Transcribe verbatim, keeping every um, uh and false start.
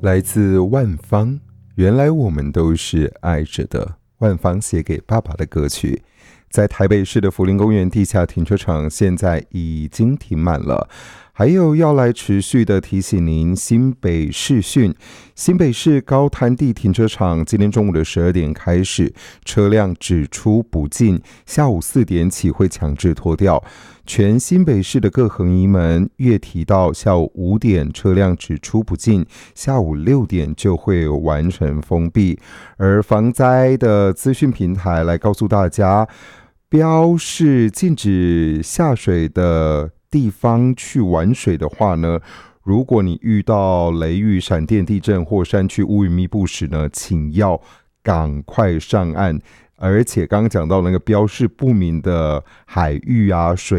来自万芳，原来我们都是爱着的。万芳写给爸爸的歌曲，在台北市的福林公园地下停车场现在已经停满了。还有要来持续的提醒您，新北市讯，新北市高滩地停车场今天中午的十二点开始，车辆只出不进，下午四点起会强制拖掉。全新北市的各横移门月提到下午五点车辆只出不进，下午六点就会完成封闭。而防灾的资讯平台来告诉大家，标示禁止下水的地方去玩水的话呢，如果你遇到雷雨、闪电、地震或山区乌云密布时呢，请要赶快上岸。而且刚刚讲到那个标示不明的海域啊、水